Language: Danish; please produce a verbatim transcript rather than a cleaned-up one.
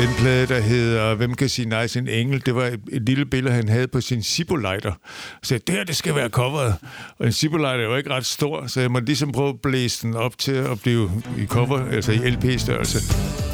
Den plade, der hedder Hvem kan sige nej til en engel, det var et, et lille billede, han havde på sin Zippo-lighter. Så det her, det skal være coveret. Og en Zippo-lighter er jo ikke ret stor, så jeg måtte ligesom prøve at blæse den op til at blive i cover, altså i L P-størrelse.